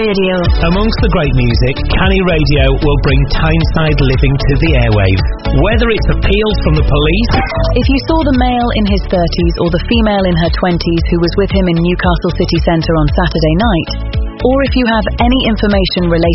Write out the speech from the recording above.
Radio. Amongst the great music, Canny Radio will bring Tyneside living to the airwaves. Whether it's appeals from the police... If you saw the male in his 30s or the female in her 20s who was with him in Newcastle city centre on Saturday night, or if you have any information related